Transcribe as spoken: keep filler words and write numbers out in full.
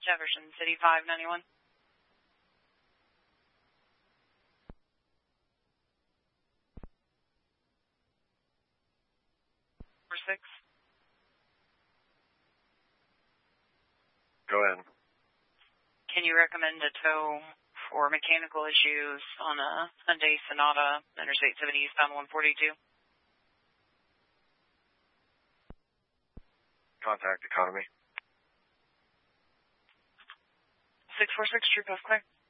Jefferson City five ninety-one. four six. Go ahead. Can you recommend a tow for mechanical issues on a Hyundai Sonata, Interstate seventy eastbound one forty-two? Contact Economy. six four six, True Post Clear.